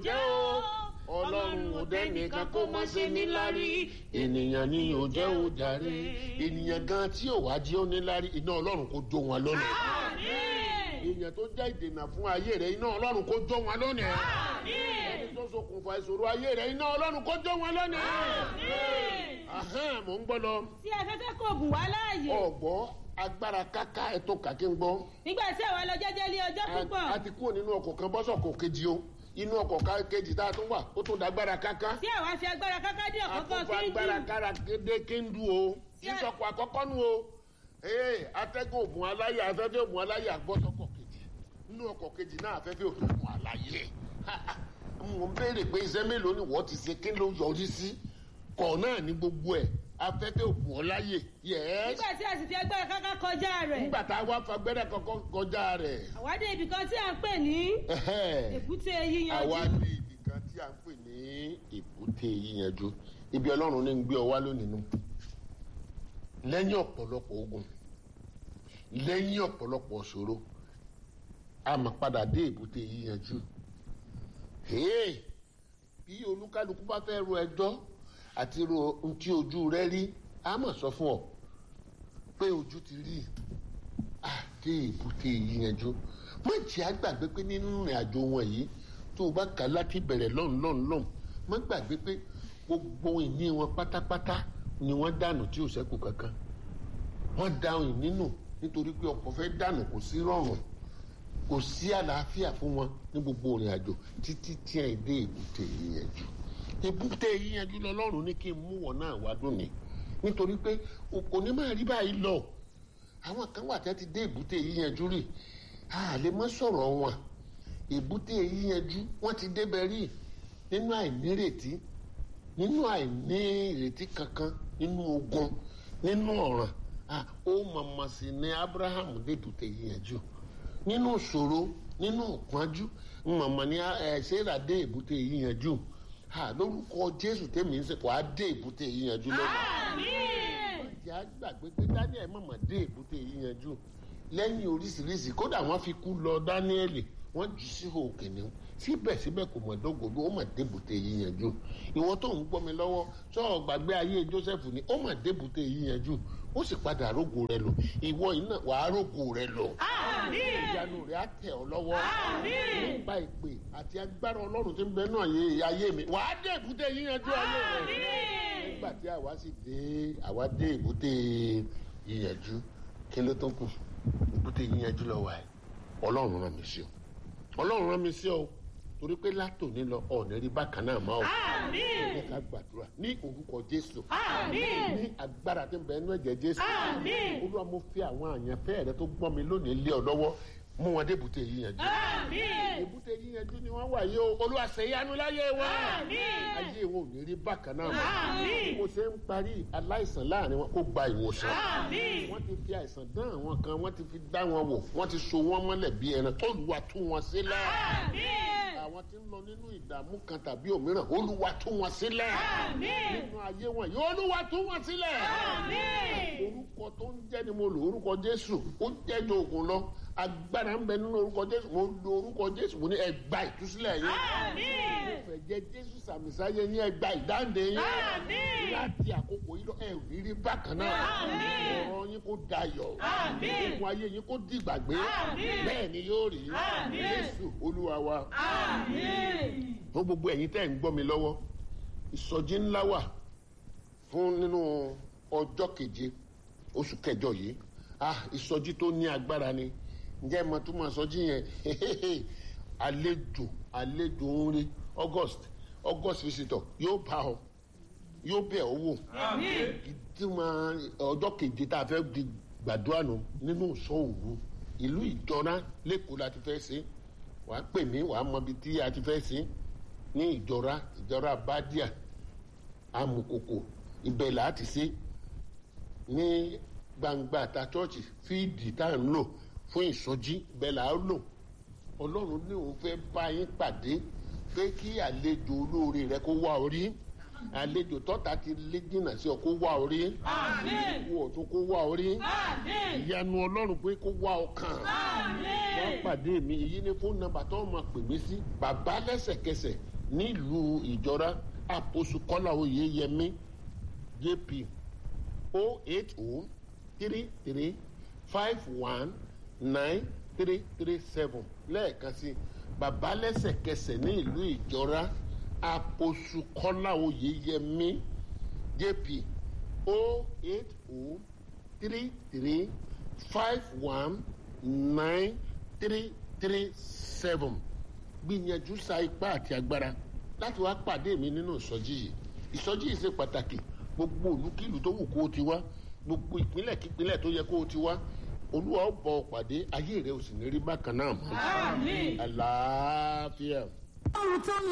jẹ́ o ọlọ́run ò dẹ́nìkan kó má ṣe níláárí ènìyàn ni ò jẹ́ o jàre ènìyàn gan tí ò wá jí ó níláárí iná ọlọ́run kó jó wọn lónìí èèyàn tó jẹ́ ìdènà fún ayé rẹ̀ iná ọlọ́run kó jó wọn lónìí ẹni tó ṣokùnfà ìṣòro ayé rẹ̀ iná ọlọ́run kó jó wọn lónìí mò ń gbọ́ lọ. tí afẹ́fẹ́ kò gùn wá láàyè. ọ̀gbọ́ agbára káká ẹ̀tọ́ kàkí ń gbọ́. nígbà tí àwa lọ jẹ́jẹ́ lé ọjọ́ púpọ̀. a ti kúrò nínú ọkọ̀ kan bọ́sọ̀kọ̀ kejì o inú ọkọ̀ kejì tá a tún wà ó tún da agbára káká. tí àwa fi agbára káká dé ọ̀kọ̀ọ̀kan kéńdú. agbára kára dé kéńdú o sísọkọ̀ àkọ́kọ́ nu o atẹ́gùn ògùn aláyè afẹ́fẹ́ ògùn aláyè àgbọ́sọkọ̀ kejì nínú ọkọ̀ kejì náà afẹ́fẹ́ ògùn aláyè mo ń béèrè pé iṣẹ́ mélòó ni wọ́n ti ṣe kí ló yọrí sí kọ̀ náà ní gbogbo ẹ̀ afẹ́fẹ́ ògùn ọláyè. nígbà tí a sì fi agbára káká kọjá rẹ̀. nígbà tá a wá fagbẹ́rẹ́ kankan kọjá rẹ̀. àwa dé ibì kan tí a ń pè ní èbúté yíyanjú. àwa dé ibì kan tí a ń pè ní èbúté yíyanjú ibi ọlọ́run ní ń gbé ọ wá lónìí nù. lẹ́yìn ọ̀pọ̀lọpọ̀ ogun lẹ́yìn ọ̀pọ̀lọpọ̀ ṣòro a máa padà dé èbúté yíyanjú. bí olúkálukú bá fẹ́ ro ẹjọ́ àti ro ohun tí ojú rẹ rí a mọ̀ sọ fún ọ pé ojú ti rí àdé èbúté yíyanjú má jẹ́ àgbàgbé pé nínú ìrìn àjò wọn yìí tó o bá kà láti bẹ̀rẹ̀ lọ́n má gbàgbé pé gbogbo ìní wọn pátápátá ni wọ́n dànù tí ò ṣẹ́kù kankan wọ́n da ìní nù nítorí pé ọkọ̀ fẹ́ dànù kò sí rọrùn kò sí àlàáfíà fún wọn ní gbogbo ìrìn àjò títí tí ẹ̀ dé èbúté yíyanjú èbúté yíyanjú lọ́lọ́run ní kí n mú wọn náà wá dùn ní nítorí pé kò ní máa rí báyìí lọ àwọn kan wà tẹ́ ti dé èbúté yíyanjú rí a lè mọ́ sọ̀rọ̀ wọn èbúté yíyanjú wọ́n ti débẹ̀ rí nínú àìnírètí nínú àìnírètí kankan nínú ogun nínú ọ̀ràn ó mọ̀mọ́ sí ní Abraham dé èbúté yíyanjú nínú ìṣòro nínú ìpọ́njú mọ̀mọ́ ní Sárà dé èbúté yíyanjú lórúkọ Jésù tèmi ń sèpò á dé èbúté yíyanjú lọ́wọ́. ìyá gbàgbé pé Daniel mọ̀mọ́ dé èbúté yíyanjú lẹ́yìn oríṣiríṣi kódà wọ́n fi kú lọ Daniel wọ́n jù sí òkè ni síbẹ̀síbẹ̀ kò mọ̀ dógòdó ó mọ̀ débùté yíyanjú ìwọ tó ń gbọ́ mi lọ́wọ́ sọ̀rọ̀ gbàgbé ayé Joseph ni ó mọ̀ débùté yíyanjú ó sì padà rógo rẹ lò ìwọ yìí náà wàá rógo rẹ lò ìyanu rẹ á tẹ̀ ọ́ lọ́wọ́ nípa ìpè àti agbára Ọlọ́run tí ń bẹ náà ayé mi wàá dé èbúté yíyanjú ayé rẹ nígbà tí àwa dé èbúté yíyanjú kí ló tó kù èbúté yíyanjú lọ́wọ́ ẹ̀ Ọlọ́run rán mi sí ọ Ọlọ́run rán mi sí ọ torí pé látòní lọ ọ̀nà rí bákan náà máa wò ní ká gbàdúrà ní orúkọ Jésù ní agbára tí ń bẹ nínú ẹ̀jẹ̀ Jésù Olúwa mo fi àwọn àyànfẹ́ rẹ tó gbọ́n mi lónìí lé ọ lọ́wọ́ mú wọn dé èbúté yíyanjú èbúté yíyanjú ni wọ́n wà yìí o Olúwa ṣe ìyanu láyé wọn ayé wọn ò ní rí bákan náà mọ́ mo ṣe ń parí aláìsàn láàrin wọn kó gba ìwòsàn wọ́n ti fi àìsàn dán àwọn kan wọ́n ti fi dá wọn wò wọ́n ti so wọ́n mọ́lẹ̀ bí ẹran Olúwa tú wọn sílẹ̀ àwọn tí ń lọ nínú ìdààmú kan tàbí òmíràn Olúwa tú wọn sílẹ̀ nínú ayé wọn yìí Olúwa tú wọn sílẹ̀ orúkọ tó ń jẹ́ ni mo lò orúkọ Jésù ó jẹ́ ju ògùn lọ agbára ń bẹ nínú orúkọ Jésù mo lo orúkọ Jésù mo ní ẹ gba ìtúsílẹ̀ yín mo fẹ́ jẹ́ Jésù sàmìsáyé ní ẹ gba ìdáǹdè yín láti àkókò yìí lọ ẹ ò ní rí bákan náà ọ̀rọ̀ yín kó dayọ̀ òkun ayé yín kó dìgbàgbé bẹ́ẹ̀ ni yóò rí Jésù Olúwa wa fún gbogbo ẹ̀yin tẹ́ ń gbọ́ mi lọ́wọ́ ìsọjí ńlá wà fún nínú ọjọ́ keje oṣù kẹjọ yìí ìsọjí tó ní agbára ni ǹjẹ́ mo tún máa sọjí yẹn àlejò orin August visitor yóò bá ọ yóò bẹ̀ ọ́ wò ìtumọ̀ ọjọ́ keje tá a fẹ́ di gbàdúrà nù nínú ìsọ òru ìlú Ìjọra lẹ́kọ̀ọ́ la ti fẹ́ ṣe wàá pè mí wàá mọ ibi tí a ti fẹ́ ṣe ní Ìjọra Bádíà Amùkòkò ibẹ̀ là á ti ṣe ní gbangba ta chọ́ọ̀chì fíìdì tá à ń lò fún ìsọjí ibẹ̀ là á lò Ọlọ́run ní òun fẹ́ bá yín pàdé pé kí àlejò olóore rẹ kó wá orí àlejò tọ́ta ti lé jìnnà sí ọ kó wá orí. wọ́n tó kó wá orí. ìyanu ọlọ́run pé kó wá ọkàn. wọ́n pàdé mi èyí ní fóònù nọ́mbà tó máa pè mí sí bàbá lẹ́sẹ̀kẹsẹ̀ nílùú ìjọra àpòsù kọ́lá oyèyẹmí jp 08033519337 lẹ́ẹ̀kan sí bàbá lẹ́sẹ̀kẹsẹ̀ ní ìlú ìjọra àpòsù kọ́lá oyèyẹmí jp 08033519337 gbìyànjú sa ipá àti agbára láti wá pàdé mi nínú ìsọjí yìí ṣe pàtàkì gbogbo olúkìlú tó wù kó o ti wá gbogbo ìpínlẹ̀ kípínlẹ̀ tó yẹ kó o ti wá olúwa ó bọ̀ ọ́ pàdé ayé rẹ ò sì ní rí bákan náà mọ́ àlàáfíà.